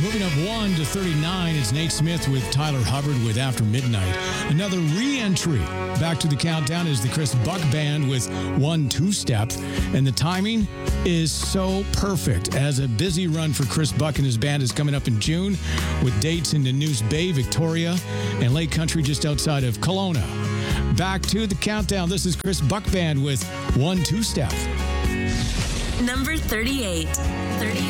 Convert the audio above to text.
Moving up 1 to 39, it's Nate Smith with Tyler Hubbard with After Midnight. Another re-entry back to the countdown is the Chris Buck Band with 1 2-Step. And the timing is so perfect as a busy run for Chris Buck and his band is coming up in June with dates in the News Bay, Victoria, and Lake Country just outside of Kelowna. Back to the countdown. This is Chris Buck Band with 1 2-Step. Number 38.